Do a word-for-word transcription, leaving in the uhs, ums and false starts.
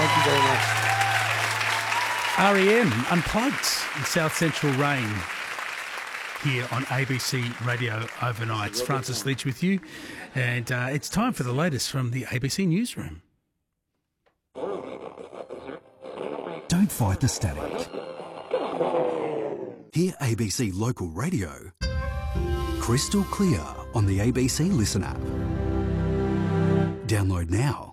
Thank you very much. R E M Unplugged in South Central Rain here on A B C Radio Overnight. It's Francis Leach with you, and uh, it's time for the latest from the A B C Newsroom. Don't fight the static. Hear A B C Local Radio crystal clear on the A B C Listen app. Download now.